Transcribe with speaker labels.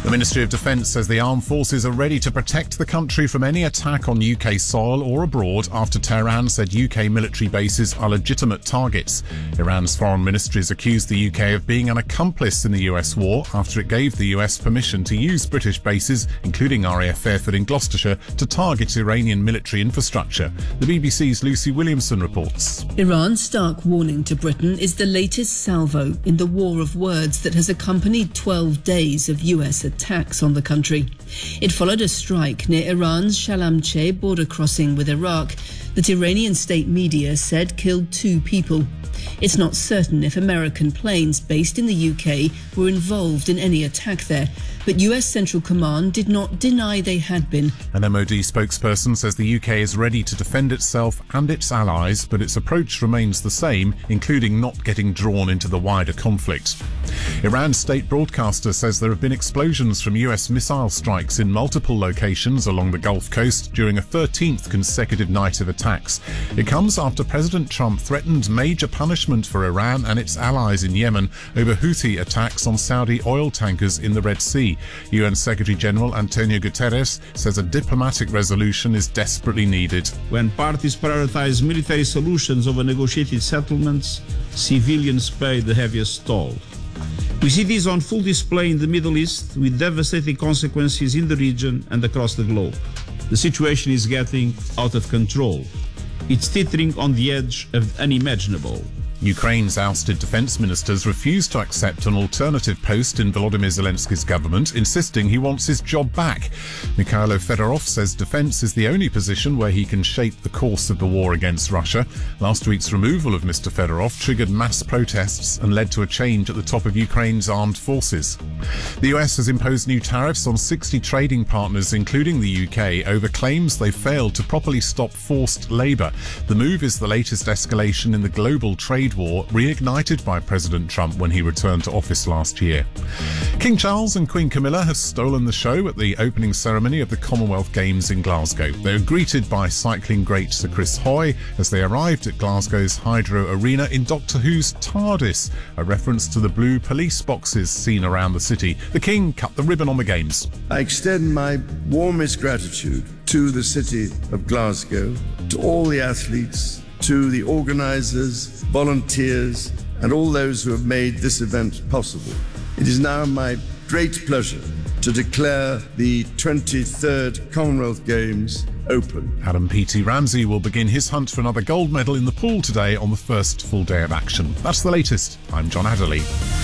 Speaker 1: The Ministry of Defence says the armed forces are ready to protect the country from any attack on UK soil or abroad after Tehran said UK military bases are legitimate targets. Iran's foreign ministry has accused the UK of being an accomplice in the US war after it gave the US permission to use British bases, including RAF Fairford in Gloucestershire, to target Iranian military infrastructure. The BBC's Lucy Williamson reports.
Speaker 2: Iran's stark warning to Britain is the latest salvo in the war of words that has accompanied 12 days of US attacks on the country. It followed a strike near Iran's Shalamcheh border crossing with Iraq that Iranian state media said killed 2 people. It's not certain if American planes based in the UK were involved in any attack there, but US Central Command did not deny they had been.
Speaker 1: An MOD spokesperson says the UK is ready to defend itself and its allies, but its approach remains the same, including not getting drawn into the wider conflict. Iran's state broadcaster says there have been explosions from US missile strikes in multiple locations along the Gulf Coast during a 13th consecutive night of attacks. It comes after President Trump threatened major punishment for Iran and its allies in Yemen over Houthi attacks on Saudi oil tankers in the Red Sea. UN Secretary-General Antonio Guterres says a diplomatic resolution is desperately needed.
Speaker 3: When parties prioritize military solutions over negotiated settlements, civilians pay the heaviest toll. We see this on full display in the Middle East, with devastating consequences in the region and across the globe. The situation is getting out of control. It's teetering on the edge of the unimaginable.
Speaker 1: Ukraine's ousted defence ministers refused to accept an alternative post in Volodymyr Zelensky's government, insisting he wants his job back. Mikhailo Fedorov says defence is the only position where he can shape the course of the war against Russia. Last week's removal of Mr. Fedorov triggered mass protests and led to a change at the top of Ukraine's armed forces. The US has imposed new tariffs on 60 trading partners, including the UK, over claims they failed to properly stop forced labour. The move is the latest escalation in the global trade war, reignited by President Trump when he returned to office last year. King Charles and Queen Camilla have stolen the show at the opening ceremony of the Commonwealth Games in Glasgow. They were greeted by cycling great Sir Chris Hoy as they arrived at Glasgow's Hydro Arena in Doctor Who's TARDIS, a reference to the blue police boxes seen around the city. The King cut the ribbon on the Games.
Speaker 4: I extend my warmest gratitude to the city of Glasgow, to all the athletes, to the organisers, volunteers, and all those who have made this event possible. It is now my great pleasure to declare the 23rd Commonwealth Games open.
Speaker 1: Adam P.T. Ramsey will begin his hunt for another gold medal in the pool today on the first full day of action. That's the latest. I'm John Adderley.